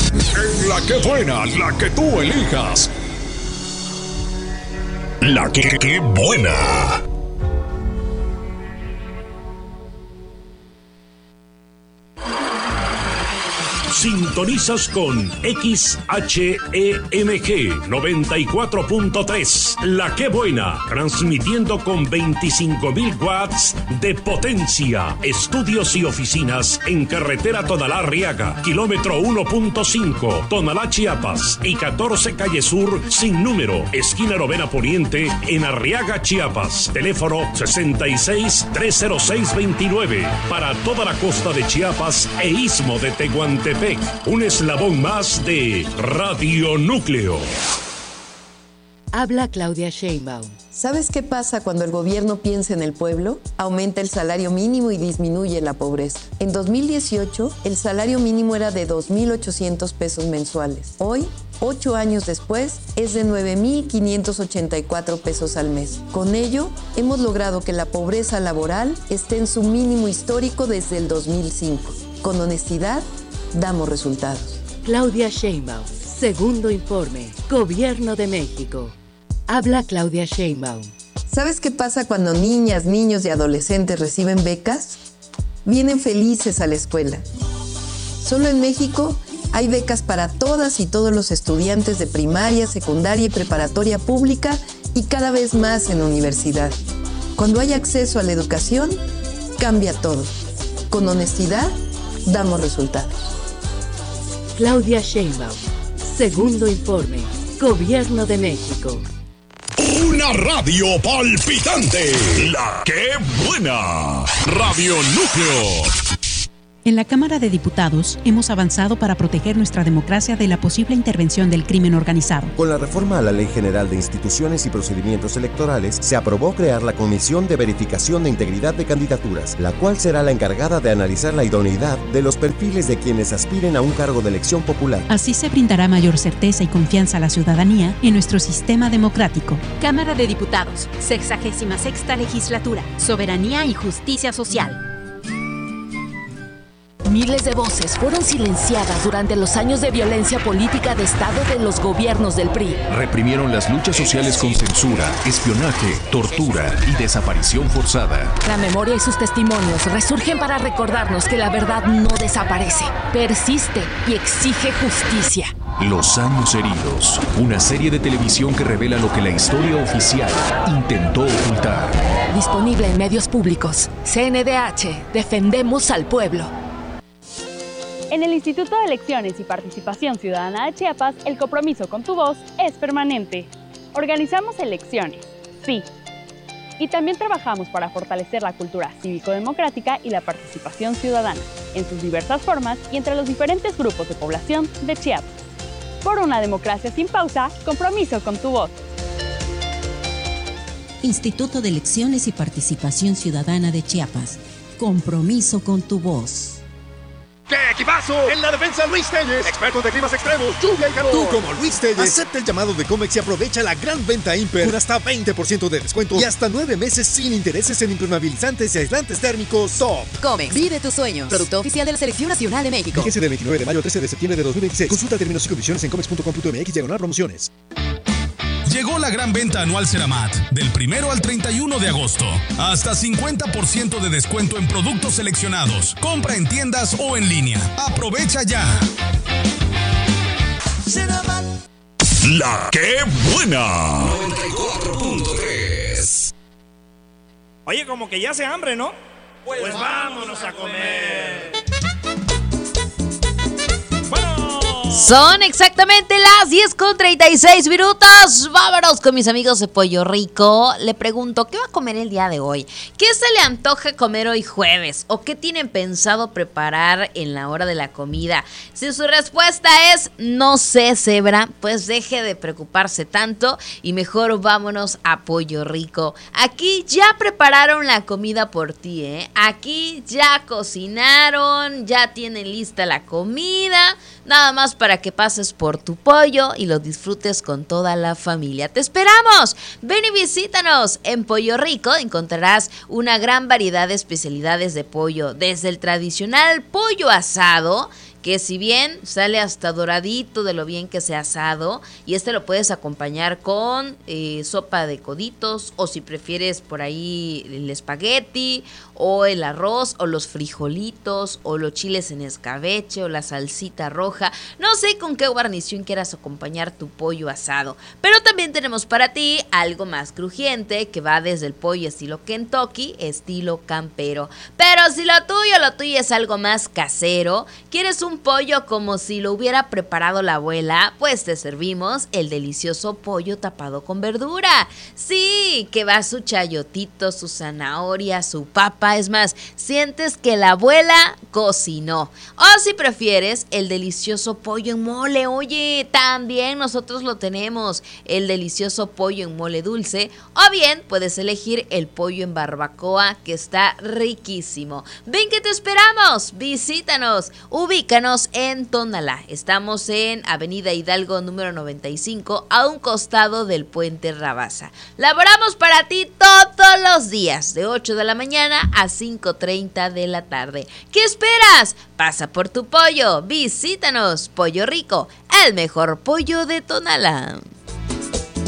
En La Que Buena, la que tú elijas. La que buena. Sintonizas con XHEMG 94.3, La Que Buena, transmitiendo con 25,000 watts de potencia. Estudios y oficinas en carretera Tonalá-Arriaga, kilómetro 1.5, Tonalá, Chiapas, y 14 Calle Sur, sin número, esquina Novena Poniente, en Arriaga, Chiapas. Teléfono 66-306-29, para toda la costa de Chiapas e istmo de Tehuantepec. Un eslabón más de Radio Núcleo. Habla Claudia Sheinbaum. ¿Sabes qué pasa cuando el gobierno piensa en el pueblo? Aumenta el salario mínimo y disminuye la pobreza. En 2018, el salario mínimo era de 2,800 pesos mensuales. Hoy, 8 años después, es de 9,584 pesos al mes. Con ello, hemos logrado que la pobreza laboral esté en su mínimo histórico desde el 2005. Con honestidad, damos resultados. Claudia Sheinbaum. Segundo informe. Gobierno de México. Habla Claudia Sheinbaum. ¿Sabes qué pasa cuando niñas, niños y adolescentes reciben becas? Vienen felices a la escuela. Solo en México hay becas para todas y todos los estudiantes de primaria, secundaria y preparatoria pública y cada vez más en universidad. Cuando hay acceso a la educación, cambia todo. Con honestidad, damos resultados. Claudia Sheinbaum. Segundo informe. Gobierno de México. Una radio palpitante. La Que Buena. Radio Núcleo. En la Cámara de Diputados hemos avanzado para proteger nuestra democracia de la posible intervención del crimen organizado. Con la reforma a la Ley General de Instituciones y Procedimientos Electorales, se aprobó crear la Comisión de Verificación de Integridad de Candidaturas, la cual será la encargada de analizar la idoneidad de los perfiles de quienes aspiren a un cargo de elección popular. Así se brindará mayor certeza y confianza a la ciudadanía en nuestro sistema democrático. Cámara de Diputados, 66ª Legislatura, Soberanía y Justicia Social. Miles de voces fueron silenciadas durante los años de violencia política de Estado de los gobiernos del PRI. Reprimieron las luchas sociales con censura, espionaje, tortura y desaparición forzada. La memoria y sus testimonios resurgen para recordarnos que la verdad no desaparece, persiste y exige justicia. Los años heridos, una serie de televisión que revela lo que la historia oficial intentó ocultar. Disponible en medios públicos. CNDH, defendemos al pueblo. En el Instituto de Elecciones y Participación Ciudadana de Chiapas, el compromiso con tu voz es permanente. Organizamos elecciones, sí. Y también trabajamos para fortalecer la cultura cívico-democrática y la participación ciudadana, en sus diversas formas y entre los diferentes grupos de población de Chiapas. Por una democracia sin pausa, compromiso con tu voz. Instituto de Elecciones y Participación Ciudadana de Chiapas. Compromiso con tu voz. ¡Qué equipazo! En la defensa, Luis Telles, experto de climas extremos, lluvia y calor. Tú, como Luis Telles, acepta el llamado de Comex y aprovecha la gran venta Imper con hasta 20% de descuento y hasta 9 meses sin intereses en impermeabilizantes y aislantes térmicos top. Comex, vive tus sueños. Producto oficial de la Selección Nacional de México. Fíjense del 29 de mayo al 13 de septiembre de 2026. Consulta términos y condiciones en comex.com.mx/promociones. Llegó la gran venta anual Ceramat, del 1 al 31 de agosto. Hasta 50% de descuento en productos seleccionados. Compra en tiendas o en línea. ¡Aprovecha ya! Ceramat. La Que Buena. 94.3. Oye, como que ya hace hambre, ¿no? Pues vámonos a comer. Son exactamente las 10:36 minutos. Vámonos con mis amigos de Pollo Rico. Le pregunto, ¿qué va a comer el día de hoy? ¿Qué se le antoja comer hoy jueves? ¿O qué tienen pensado preparar en la hora de la comida? Si su respuesta es no sé, cebra, pues deje de preocuparse tanto y mejor vámonos a Pollo Rico. Aquí ya prepararon la comida por ti, ¿eh? Aquí ya cocinaron, ya tienen lista la comida. Nada más para que pases por tu pollo y lo disfrutes con toda la familia. ¡Te esperamos! Ven y visítanos. En Pollo Rico encontrarás una gran variedad de especialidades de pollo, desde el tradicional pollo asado, que si bien sale hasta doradito de lo bien que se ha asado, y lo puedes acompañar con sopa de coditos, o si prefieres por ahí el espagueti, o el arroz, o los frijolitos, o los chiles en escabeche, o la salsita roja. No sé con qué guarnición quieras acompañar tu pollo asado, pero también tenemos para ti algo más crujiente, que va desde el pollo estilo Kentucky, estilo campero. Pero si lo tuyo es algo más casero, quieres un pollo como si lo hubiera preparado la abuela, pues te servimos el delicioso pollo tapado con verdura. Sí, que va su chayotito, su zanahoria, su papa. Es más, sientes que la abuela cocinó. O si prefieres el delicioso pollo en mole, oye, también nosotros lo tenemos, el delicioso pollo en mole dulce. O bien puedes elegir el pollo en barbacoa, que está riquísimo. Ven que te esperamos, visítanos, ubícanos en Tonalá. Estamos en Avenida Hidalgo número 95, a un costado del puente Rabasa. Laboramos para ti todos los días, de 8 de la mañana a 5:30 de la tarde. ¿Qué esperas? Pasa por tu pollo, visítanos. Pollo Rico, el mejor pollo de Tonalá.